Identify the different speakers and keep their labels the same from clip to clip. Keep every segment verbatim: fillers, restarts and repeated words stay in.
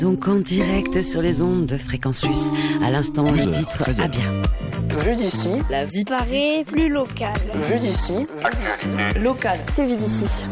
Speaker 1: Donc en direct sur les ondes de Fréquence Luce, à l'instant le titre Ah bien.
Speaker 2: Vu d'ici,
Speaker 3: la vie paraît plus locale.
Speaker 2: Vu d'ici,
Speaker 3: Local,
Speaker 2: c'est vu d'ici.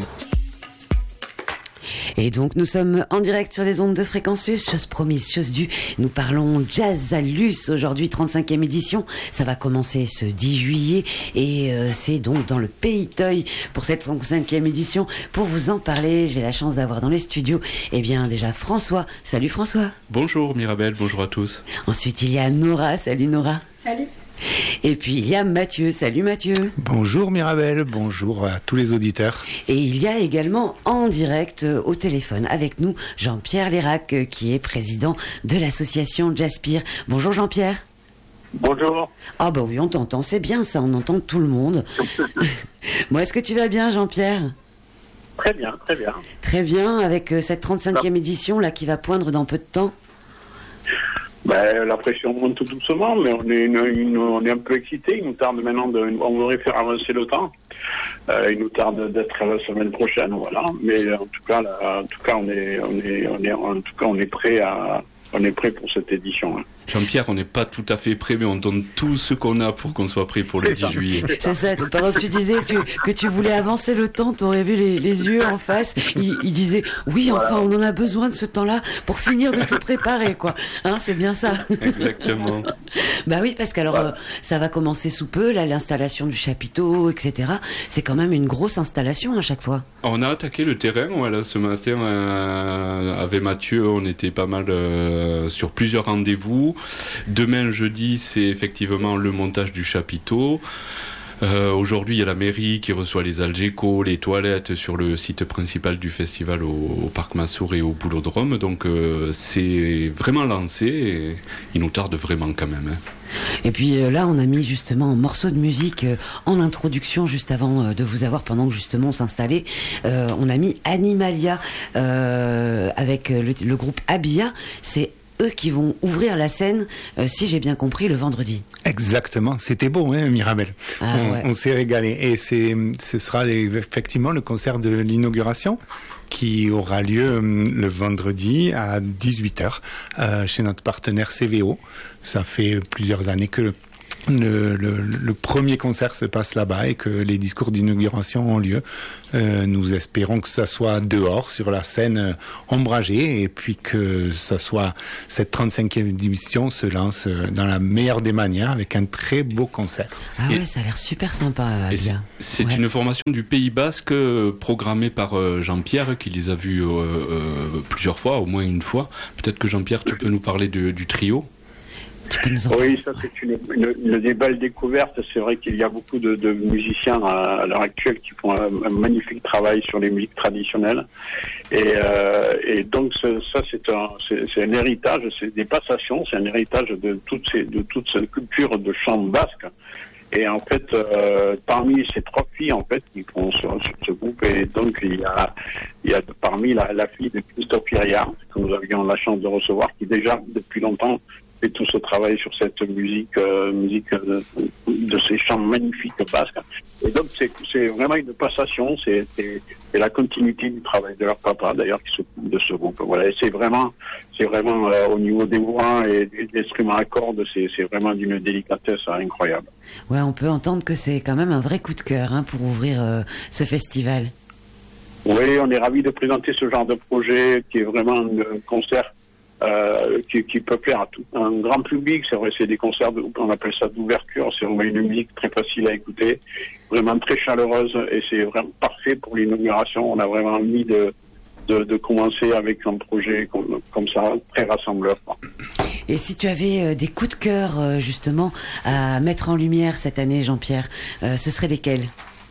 Speaker 1: Et donc nous sommes en direct sur les ondes de Fréquence Luce, chose promise, chose due. Nous parlons Jazz à Luce aujourd'hui, trente-cinquième édition. Ça va commencer ce dix juillet et euh, c'est donc dans le Pays d'Oeil pour cette trente-cinquième édition. Pour vous en parler, j'ai la chance d'avoir dans les studios, eh bien déjà François. Salut François.
Speaker 4: Bonjour Mirabelle, bonjour à tous.
Speaker 1: Ensuite il y a Nora. Salut Nora.
Speaker 3: Salut.
Speaker 1: Et puis il y a Mathieu. Salut Mathieu.
Speaker 5: Bonjour Mirabelle, bonjour à tous les auditeurs.
Speaker 1: Et il y a également en direct euh, au téléphone avec nous Jean-Pierre Lérac euh, qui est président de l'association Jazzpire. Bonjour Jean-Pierre.
Speaker 6: Bonjour.
Speaker 1: Ah bah oui, on t'entend, c'est bien ça, on entend tout le monde. Bon, est-ce que tu vas bien Jean-Pierre ?
Speaker 6: Très bien, très bien.
Speaker 1: Très bien, avec euh, cette trente-cinquième édition là qui va poindre dans peu de temps.
Speaker 6: Ben, la pression monte tout doucement, mais on est, une, une, on est un peu excité. Il nous tarde maintenant, de, on voudrait faire avancer le temps. Euh, il nous tarde d'être la semaine prochaine, voilà. Mais en tout cas, là, en tout cas, on est, on est, on est, en tout cas, on est prêt à, on est prêt pour cette édition. Hein.
Speaker 4: Jean-Pierre, on n'est pas tout à fait prêt, mais on donne tout ce qu'on a pour qu'on soit prêt pour le dix juillet.
Speaker 1: C'est ça, pendant que tu disais tu, que tu voulais avancer le temps, t'aurais vu les, les yeux en face, il, il disait oui, enfin on en a besoin de ce temps-là pour finir de tout préparer, quoi. Hein, c'est bien ça.
Speaker 4: Exactement.
Speaker 1: Bah oui, parce qu'alors euh, ça va commencer sous peu, là, l'installation du chapiteau, et cetera. C'est quand même une grosse installation à chaque fois.
Speaker 4: On a attaqué le terrain, voilà, ce matin euh, avec Mathieu, on était pas mal euh, sur plusieurs rendez-vous. Demain, jeudi, c'est effectivement le montage du chapiteau. Euh, aujourd'hui, il y a la mairie qui reçoit les Algeco, les toilettes sur le site principal du festival au, au Parc Massour et au Boulodrome. Donc, euh, c'est vraiment lancé et il nous tarde vraiment quand même. Hein.
Speaker 1: Et puis euh, là, on a mis justement un morceau de musique euh, en introduction juste avant euh, de vous avoir pendant que justement on s'installait. Euh, on a mis Animalia euh, avec le, le groupe Abia. C'est eux qui vont ouvrir la scène, euh, si j'ai bien compris, le vendredi.
Speaker 5: Exactement, c'était beau, hein, Mirabelle.
Speaker 1: Ah,
Speaker 5: on,
Speaker 1: ouais.
Speaker 5: on s'est régalé. Et c'est, ce sera effectivement le concert de l'inauguration qui aura lieu le vendredi à dix-huit heures euh, chez notre partenaire C V O. Ça fait plusieurs années que Le, le, le premier concert se passe là-bas et que les discours d'inauguration ont lieu. Euh, nous espérons que ça soit dehors, sur la scène ombragée, et puis que ça soit cette trente-cinquième édition se lance dans la meilleure des manières avec un très beau concert.
Speaker 1: Ah
Speaker 4: et
Speaker 1: ouais, ça a l'air super sympa.
Speaker 4: Et c'est c'est
Speaker 1: ouais.
Speaker 4: une formation du Pays Basque euh, programmée par euh, Jean-Pierre qui les a vus euh, euh, plusieurs fois, au moins une fois. Peut-être que Jean-Pierre, tu peux nous parler de, du trio.
Speaker 6: Oui, ça c'est une, une, une des belles découvertes. C'est vrai qu'il y a beaucoup de, de musiciens à, à l'heure actuelle qui font un, un magnifique travail sur les musiques traditionnelles. Et, euh, et donc ce, ça c'est un, c'est, c'est un héritage, c'est des passations, c'est un héritage de toute, ces, de toute cette culture de chant basque. Et en fait, euh, parmi ces trois filles en fait qui font sur, sur ce groupe, et donc il y a, il y a parmi la, la fille de Christophe Iriart que nous avions la chance de recevoir, qui déjà depuis longtemps fait tout ce travail sur cette musique, euh, musique de, de ces chants magnifiques basques. Et donc c'est, c'est vraiment une passation, c'est, c'est, c'est la continuité du travail de leur papa d'ailleurs qui s'occupe de ce groupe. Voilà, et c'est vraiment, c'est vraiment euh, au niveau des voix et des instruments à cordes, c'est, c'est vraiment d'une délicatesse incroyable.
Speaker 1: Ouais, on peut entendre que c'est quand même un vrai coup de cœur hein, pour ouvrir euh, ce festival.
Speaker 6: Oui, on est ravis de présenter ce genre de projet qui est vraiment un concert Euh, qui, qui peut plaire à tout un grand public. C'est vrai, c'est des concerts, de, on appelle ça d'ouverture, c'est vraiment une musique très facile à écouter, vraiment très chaleureuse, et c'est vraiment parfait pour l'inauguration. On a vraiment envie de, de, de commencer avec un projet comme, comme ça, très rassembleur.
Speaker 1: Et si tu avais euh, des coups de cœur euh, justement à mettre en lumière cette année, Jean-Pierre, euh, ce seraient lesquels ?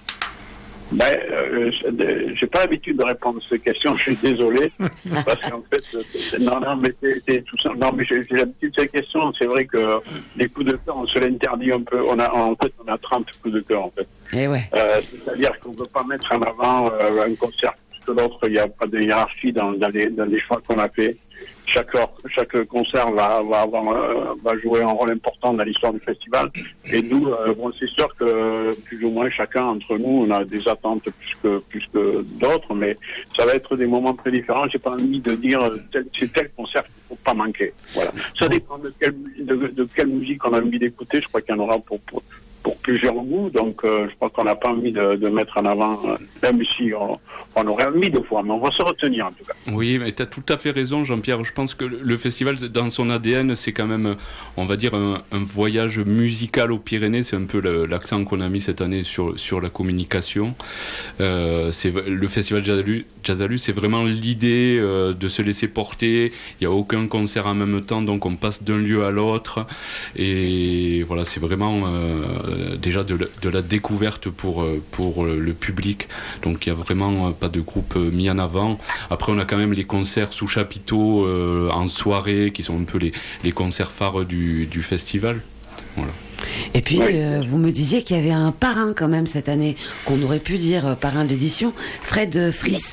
Speaker 6: Ben, euh, j'ai pas l'habitude de répondre à ces questions, je suis désolé, parce qu'en fait, c'est, non, non, mais c'est, c'est tout ça. Non, mais j'ai, j'ai l'habitude de ces questions. C'est vrai que les coups de cœur, on se l'interdit un peu. On a, en fait, on a trente coups de cœur, en fait.
Speaker 1: Et ouais.
Speaker 6: Euh, c'est-à-dire qu'on ne peut pas mettre en avant euh, un concert plus que l'autre. Il n'y a pas de hiérarchie dans, dans, les, dans les choix qu'on a fait. chaque chaque concert va va avoir, euh, va jouer un rôle important dans l'histoire du festival. Et nous, euh, bon, c'est sûr que plus ou moins chacun entre nous, on a des attentes plus que plus que d'autres, mais ça va être des moments très différents. J'ai pas envie de dire tel, c'est tel concert qu'il faut pas manquer. Voilà. Ça dépend de quelle de, de quelle musique on a envie d'écouter. Je crois qu'il y en aura pour pour, pour plusieurs goûts. Donc, euh, je crois qu'on n'a pas envie de, de mettre en avant, euh, même si on, on aurait envie de fois, mais on va se retenir en tout cas.
Speaker 4: Oui, mais tu as tout à fait raison, Jean-Pierre. Je pense que le festival, dans son A D N, c'est quand même, on va dire, un, un voyage musical aux Pyrénées. C'est un peu le, l'accent qu'on a mis cette année sur, sur la communication. Euh, c'est, le festival Jazzalus, Jazzalus, c'est vraiment l'idée euh, de se laisser porter. Il n'y a aucun concert en même temps, donc on passe d'un lieu à l'autre. Et voilà, c'est vraiment euh, déjà de la, de la découverte pour, pour le public. Donc il n'y a vraiment pas de groupe mis en avant. Après, on a quand même les concerts sous chapiteau euh, en soirée, qui sont un peu les, les concerts phares du, du festival. Voilà.
Speaker 1: Et puis, euh, vous me disiez qu'il y avait un parrain quand même cette année, qu'on aurait pu dire euh, parrain de l'édition, Fred Friss.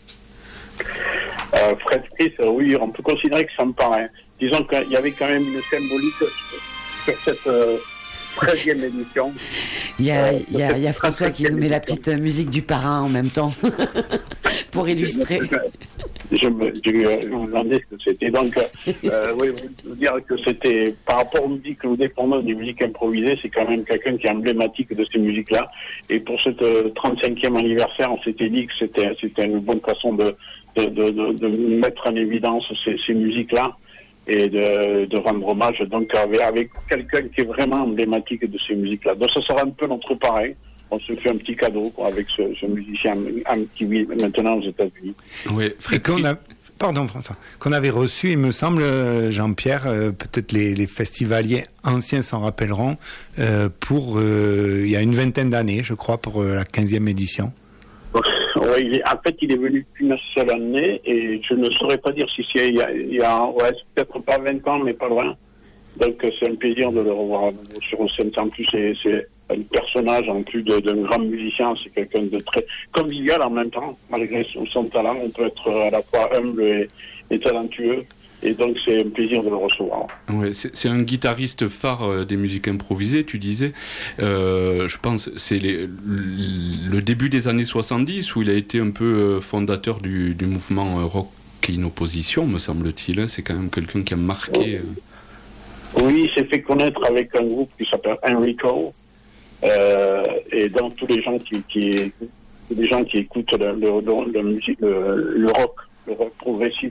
Speaker 6: Euh, Fred Friss, oui, on peut considérer que c'est un parrain. Disons qu'il y avait quand même une symbolique sur cette euh, treizième édition.
Speaker 1: Il y a, euh, il y a, il y a François qui nous met la petite musique du parrain en même temps, pour illustrer.
Speaker 6: Je me, je me demandais ce que c'était. Donc, euh, oui, vous dire que c'était, par rapport aux musiques, aux dépendants des musiques improvisées, c'est quand même quelqu'un qui est emblématique de ces musiques-là. Et pour cette euh, trente-cinquième anniversaire, on s'était dit que c'était, c'était une bonne façon de, de, de, de, de mettre en évidence ces, ces musiques-là et de, de rendre hommage donc avec, avec quelqu'un qui est vraiment emblématique de ces musiques-là. Donc, ça sera un peu notre pareil. On se fait un petit cadeau quoi, avec ce, ce musicien qui vit maintenant aux États-Unis.
Speaker 5: Oui, et qu'on a, pardon François, qu'on avait reçu, il me semble, Jean-Pierre, euh, peut-être les, les festivaliers anciens s'en rappelleront, euh, pour euh, il y a une vingtaine d'années, je crois, pour euh, la quinzième édition.
Speaker 6: Ouais, il est, en fait, il est venu qu'une seule année et je ne saurais pas dire si c'est il y a, il y a ouais, c'est peut-être pas vingt ans, mais pas loin. Donc c'est un plaisir de le revoir sur scène. En plus, c'est, c'est un personnage, en plus de, d'un grand musicien, c'est quelqu'un de très convivial en même temps. Malgré son, son talent, on peut être à la fois humble et, et talentueux. Et donc c'est un plaisir de le recevoir.
Speaker 4: Ouais, c'est, c'est un guitariste phare des musiques improvisées, tu disais. Euh, je pense c'est les, le début des années soixante-dix où il a été un peu fondateur du, du mouvement rock in opposition, me semble-t-il. C'est quand même quelqu'un qui a marqué...
Speaker 6: Oui, oui, il s'est fait connaître avec un groupe qui s'appelle Enrico. Euh, et donc tous les gens qui, qui, les gens qui écoutent le, le, le, le, musique, le, le rock, le rock progressif,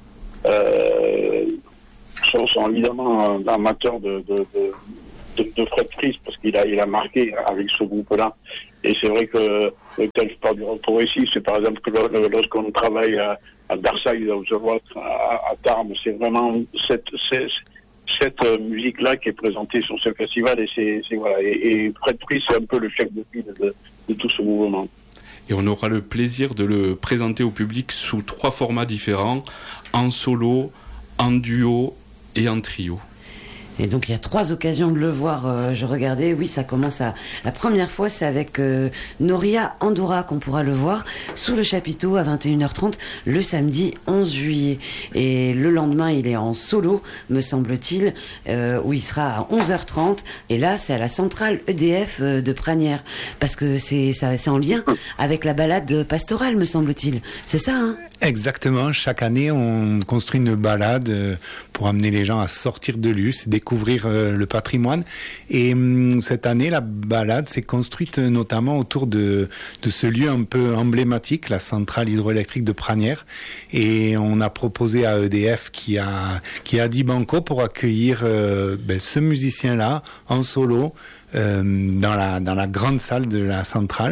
Speaker 6: Euh, sont, sont évidemment amateurs de, de, de, de Fred Friss parce qu'il a, il a marqué avec ce groupe-là. Et c'est vrai que quand je parle du rock progressif, c'est par exemple que lorsqu'on travaille à, à Dark Side of the Rock, à, à Tarbes, c'est vraiment cette, cette, cette musique-là qui est présentée sur ce festival. Et, c'est, c'est, voilà. et, et Fred Friss, c'est un peu le chef de file de, de tout ce mouvement.
Speaker 4: Et on aura le plaisir de le présenter au public sous trois formats différents, en solo, en duo et en trio.
Speaker 1: Et donc il y a trois occasions de le voir, euh, je regardais, oui ça commence à... La première fois c'est avec euh, Noria Andorra qu'on pourra le voir sous le chapiteau à vingt et une heures trente le samedi onze juillet. Et le lendemain il est en solo, me semble-t-il, euh, où il sera à onze heures trente et là c'est à la centrale E D F euh, de Pranières. Parce que c'est, ça, c'est en lien avec la balade pastorale me semble-t-il. C'est ça hein?
Speaker 5: Exactement, chaque année on construit une balade pour amener les gens à sortir de Luce, découvrir le patrimoine. Et cette année, la balade s'est construite notamment autour de, de ce lieu un peu emblématique, la centrale hydroélectrique de Pranières. Et on a proposé à E D F qui a, qui a dit banco pour accueillir euh, ben, ce musicien-là en solo. Euh, dans la dans la grande salle de la centrale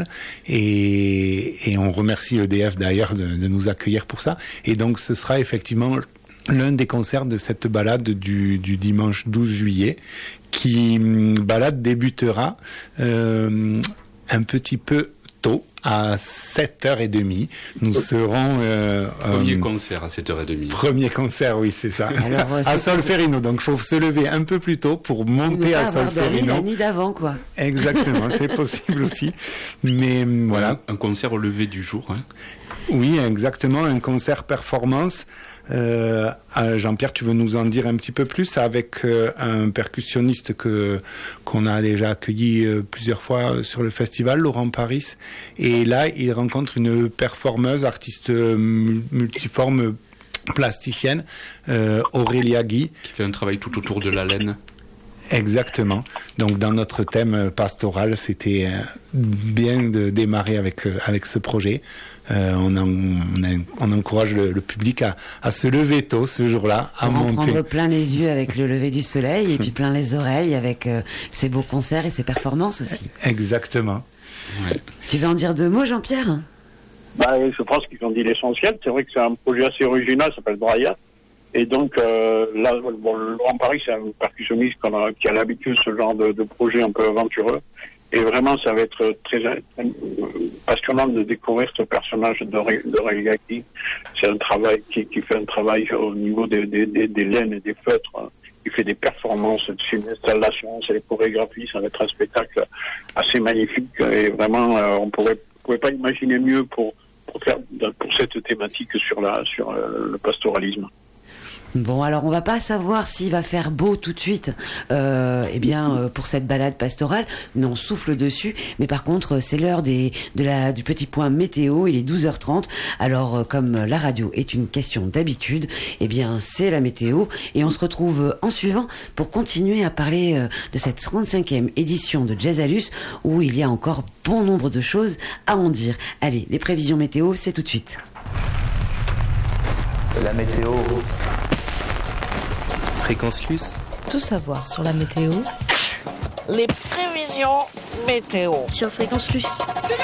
Speaker 5: et, et on remercie E D F d'ailleurs de, de nous accueillir pour ça. Et donc ce sera effectivement l'un des concerts de cette balade du, du dimanche douze juillet qui balade débutera euh, un petit peu tôt à sept heures trente. Nous serons... Euh,
Speaker 4: premier
Speaker 5: euh,
Speaker 4: concert à sept heures trente.
Speaker 5: Premier concert, oui, c'est ça. Alors, à Solferino. Donc, il faut se lever un peu plus tôt pour monter à Solferino.
Speaker 1: La nuit d'avant, quoi.
Speaker 5: Exactement, c'est possible aussi. Mais voilà.
Speaker 4: Un, un concert au lever du jour. Hein.
Speaker 5: Oui, exactement. Un concert performance Euh, Jean-Pierre, tu veux nous en dire un petit peu plus avec euh, un percussionniste que qu'on a déjà accueilli euh, plusieurs fois sur le festival, Laurent Paris. Et là, il rencontre une performeuse, artiste euh, multiforme, plasticienne, euh, Aurélia Guy.
Speaker 4: Qui fait un travail tout autour de la laine. Exactement.
Speaker 5: Donc dans notre thème pastoral, c'était bien de démarrer avec avec ce projet. Euh, on, en, on, a, on encourage le, le public à, à se lever tôt ce jour-là, à
Speaker 1: Pour
Speaker 5: monter.
Speaker 1: en prendre plein les yeux avec le lever du soleil et puis plein les oreilles avec euh, ses beaux concerts et ses performances aussi.
Speaker 5: Exactement.
Speaker 4: Ouais.
Speaker 1: Tu veux en dire deux mots, Jean-Pierre ?
Speaker 6: Bah, je pense qu'ils ont dit l'essentiel. C'est vrai que c'est un projet assez original, ça s'appelle Braya. Et donc, euh, là, bon, Laurent Paris, c'est un percussionniste qui a, qui a l'habitude de ce genre de, de projet un peu aventureux. Et vraiment, ça va être très, très passionnant de découvrir ce personnage d'Aurélia Guy. C'est un travail qui, qui fait un travail au niveau des, des, des, des laines et des feutres. Il fait des performances, c'est une installation, c'est des chorégraphies, ça va être un spectacle assez magnifique. Et vraiment, euh, on pourrait, pouvait pas imaginer mieux pour, pour faire, pour cette thématique sur la, sur euh, le pastoralisme.
Speaker 1: Bon, alors on va pas savoir s'il va faire beau tout de suite, euh, eh bien euh, pour cette balade pastorale, mais on souffle dessus. Mais par contre, c'est l'heure des de la du petit point météo. Il est douze heures trente. Alors euh, comme la radio est une question d'habitude, eh bien c'est la météo et on se retrouve en suivant pour continuer à parler euh, de cette trente-cinquième édition de Jazzalus où il y a encore bon nombre de choses à en dire. Allez, les prévisions météo, c'est tout de suite.
Speaker 7: La météo.
Speaker 8: Fréquence Luce.
Speaker 9: Tout savoir sur la météo.
Speaker 10: Les prévisions météo.
Speaker 9: Sur Fréquence Luce.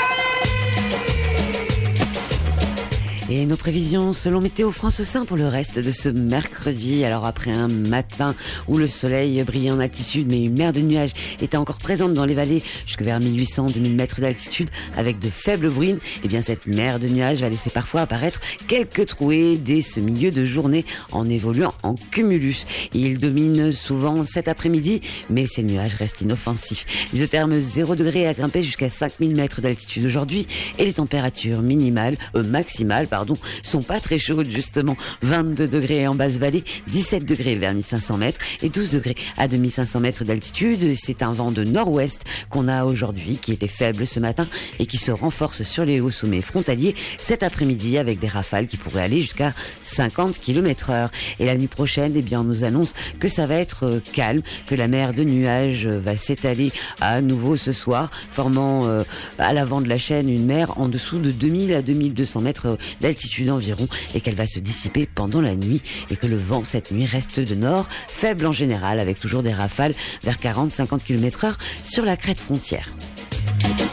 Speaker 1: Et nos prévisions selon Météo France Saint pour le reste de ce mercredi. Alors après un matin où le soleil brillait en altitude, mais une mer de nuages était encore présente dans les vallées jusque vers mille huit cents à deux mille mètres d'altitude avec de faibles bruines, eh bien cette mer de nuages va laisser parfois apparaître quelques trouées dès ce milieu de journée en évoluant en cumulus. Il domine souvent cet après-midi, mais ces nuages restent inoffensifs. Isotherme zéro degré à grimper jusqu'à cinq mille mètres d'altitude aujourd'hui et les températures minimales, euh, maximales, pardon, Pardon, sont pas très chaudes justement. vingt-deux degrés en basse vallée, dix-sept degrés vers mille cinq cents mètres et douze degrés à deux mille cinq cents mètres d'altitude. C'est un vent de nord-ouest qu'on a aujourd'hui qui était faible ce matin et qui se renforce sur les hauts sommets frontaliers cet après-midi avec des rafales qui pourraient aller jusqu'à cinquante kilomètres heure. Et la nuit prochaine, eh bien, on nous annonce que ça va être calme, que la mer de nuages va s'étaler à nouveau ce soir, formant euh, à l'avant de la chaîne une mer en dessous de deux mille à deux mille deux cents mètres d'altitude environ et qu'elle va se dissiper pendant la nuit et que le vent cette nuit reste de nord, faible en général avec toujours des rafales vers quarante à cinquante kilomètres heure sur la crête frontière.